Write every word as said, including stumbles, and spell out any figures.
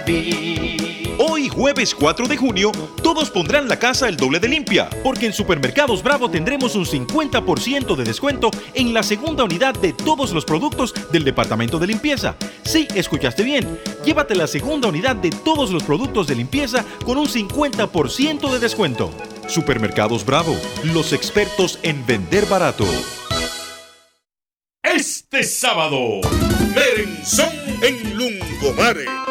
ti. Hoy, jueves cuatro de junio, todos pondrán la casa el doble de limpia, porque en Supermercados Bravo tendremos un cincuenta por ciento de descuento en la segunda unidad de todos los productos del departamento de limpieza. Sí, escuchaste bien. Llévate la segunda unidad de todos los productos de limpieza con un cincuenta por ciento de descuento. Supermercados Bravo, los expertos en vender barato. Este sábado, Merenzón en Lungomare.